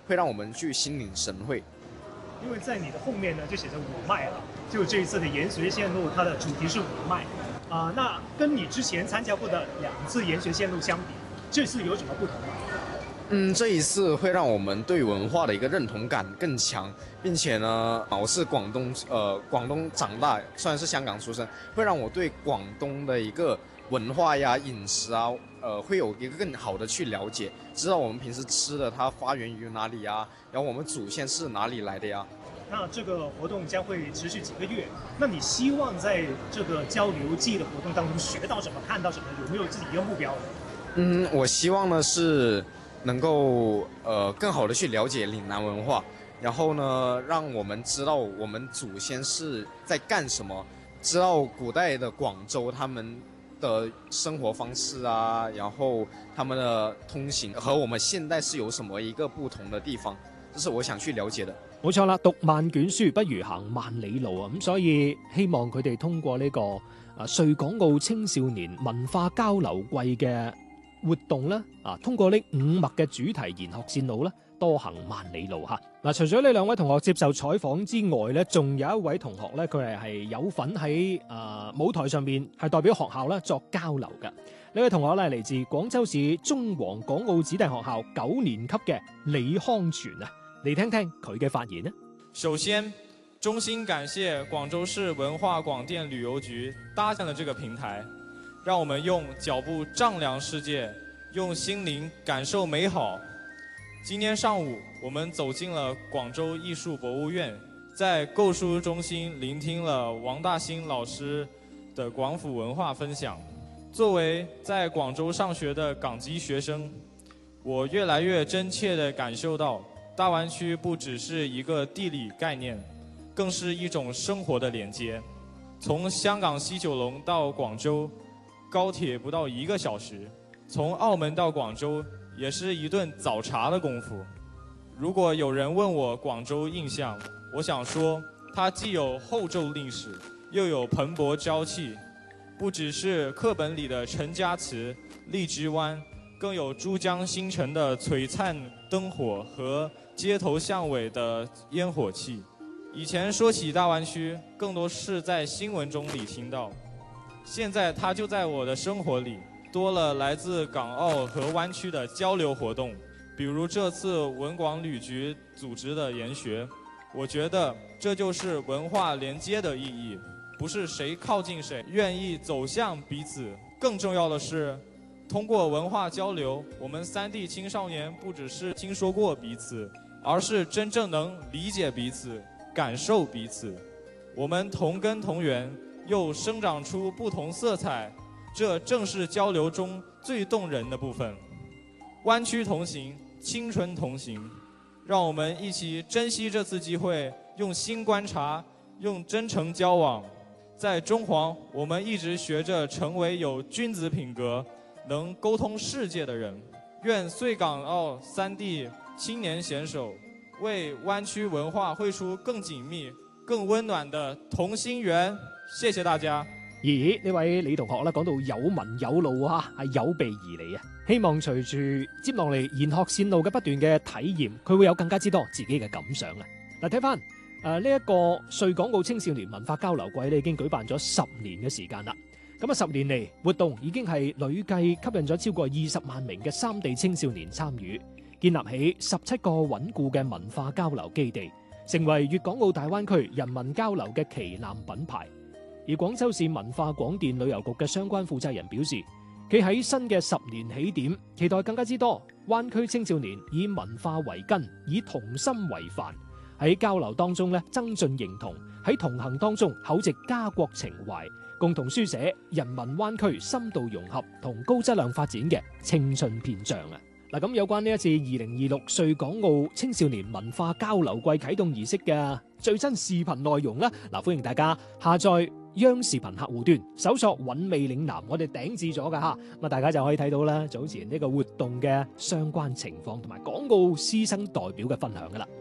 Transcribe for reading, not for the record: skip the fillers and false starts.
会让我们去心领神会。 因为在你的后面呢就写着我脉了，就这一次的研学线路，它的主题是我脉那跟你之前参加过的2次研学线路相比，这次有什么不同吗？ 这一次会让我们对文化的一个认同感更强，并且呢，我是广东长大，虽然是香港出生，会让我对广东的一个文化呀、饮食啊，会有一个更好的去了解，知道我们平时吃的它发源于哪里呀，然后我们祖先是哪里来的呀。 那这个活动将会持续几个月，那你希望在这个交流季的活动当中学到什么、看到什么？有没有自己一个目标？ 我希望呢是能够更好的去了解岭南文化，然后呢让我们知道我们祖先是在干什么，知道古代的广州他们的生活方式啊，然後他們的通行和我們現代是有什麼一個不同的地方，這是我想去了解的。 冇錯啦，讀萬卷書不如行萬里路啊！咁所以希望佢哋通過呢個穗港澳青少年文化交流季嘅活動咧，通過呢5脈嘅主題研學線路咧，多行萬里路嚇。嗱，除咗呢2位同學接受採訪之外咧，仲有一位同學咧，佢係有份喺舞台上面係代表學校咧作交流嘅。呢位同學咧嚟自廣州市中皇港澳子弟學校9年級嘅李康全啊，嚟聽聽佢嘅發言呢。 首先，衷心感謝廣州市文化廣電旅遊局搭建了這個平台，讓我們用腳步丈量世界，用心靈感受美好。今天上午，我們走進了廣州藝術博物院，在購書中心聆聽了王大興老師的廣府文化分享。作為在廣州上學的港籍學生，我越來越真切地感受到，大灣區不只是一個地理概念，更是一種生活的連接。從香港西九龍到廣州，高鐵不到1個小時；從澳門到廣州，也是一頓早茶的功夫。如果有人問我廣州印象，我想說，它既有厚重歷史，又有蓬勃朝氣。不只是課本裡的陳家祠、荔枝灣，更有珠江新城的璀璨燈火和街頭巷尾的煙火氣。以前說起大灣區，更多是在新聞中裡聽到，現在它就在我的生活裡，多了來自港澳和灣區的交流活動，比如這次文廣旅局組織的研學。我覺得這就是文化連接的意義。不是誰靠近誰，願意走向彼此。更重要的是，通過文化交流，我們3地青少年不只是聽說過彼此，而是真正能理解彼此、感受彼此。我們同根同源，又生長出不同色彩，這正是交流中最動人的部分。灣區同行，青春同行，讓我們一起珍惜這次機會，用心觀察，用真誠交往。在中皇，我們一直學着成為有君子品格、能溝通世界的人。願穗港澳3地青年攜手，為灣區文化繪出更緊密、更溫暖的同心圓。謝謝大家。 咦，呢位李同學咧講到有文有路啊，係有備而嚟啊！希望隨住接落嚟研學線路嘅不斷嘅體驗，佢會有更加之多自己嘅感想啊！嗱，睇翻呢一個穗港澳青少年文化交流季咧，已經舉辦咗10年嘅時間啦。咁啊，10年嚟活動已經係累計吸引咗超過20萬名嘅3地青少年參與，建立起17個穩固嘅文化交流基地，成為粵港澳大灣區人民交流嘅旗艦品牌。而廣州市文化廣電旅遊局嘅相關負責人表示，企喺新嘅10年起點，期待更加之多灣區青少年以文化為根，以同心為範，喺交流當中增進認同，喺同行當中厚植家國情懷，共同書寫人民灣區深度融合同高質量發展嘅青春篇章啊！嗱，咁有關呢一次2026穗港澳青少年文化交流季啟動儀式嘅最新視頻內容啦，歡迎大家下載央視頻客戶端，搜索韻味嶺南，我哋頂置咗噶吓，咁大家就可以睇到啦早前呢個活動嘅相關情況同埋港澳師生代表嘅分享噶啦。